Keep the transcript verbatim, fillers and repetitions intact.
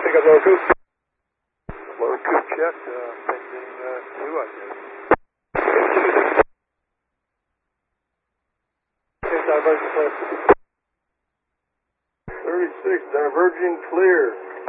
think of lower coupe. Lower coupe check, uh, pending uh, two, I guess. Diverging clear. thirty-six, diverging clear.